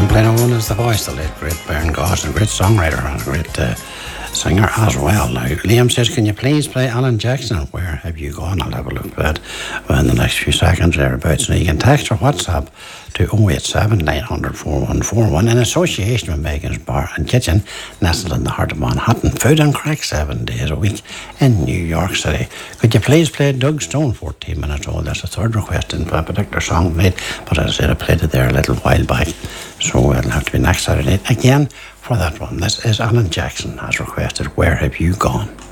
playing one is the voice, the late great Baron Gosling, great songwriter and a great singer as well. Now, Liam says, can you please play Alan Jackson? Where have you gone? I'll have a look at that in the next few seconds thereabouts. Now, you can text or WhatsApp to 087 900 4141 in association with Megan's Bar and Kitchen, nestled in the heart of Manhattan. Food and crack 7 days a week in New York City. Could you please play Doug Stone, 14 minutes old? That's the third request in a particular song made, but as I said, I played it there a little while back, so it'll have to be next Saturday again for that one. This is Alan Jackson as requested. Where have you gone?